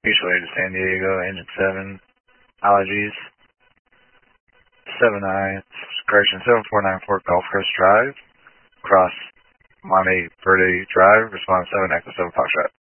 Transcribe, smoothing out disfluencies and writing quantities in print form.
Mutual Aid to San Diego, Engine 7, allergies, 7494 Gulf Coast Drive, across Monte Verde Drive, respond 7 Echo 7 Foxtrot.